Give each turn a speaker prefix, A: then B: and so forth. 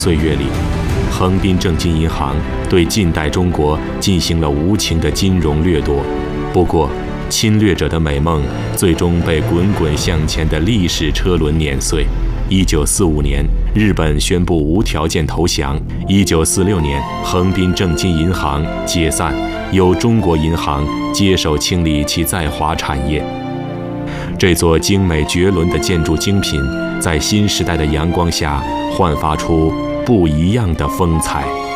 A: 岁月里，横滨正金银行对近代中国进行了无情的金融掠夺。不过，侵略者的美梦最终被滚滚向前的历史车轮碾碎。1945年，日本宣布无条件投降。1946年，横滨正金银行解散，由中国银行接手清理其在华产业。这座精美绝伦的建筑精品，在新时代的阳光下焕发出不一样的风采。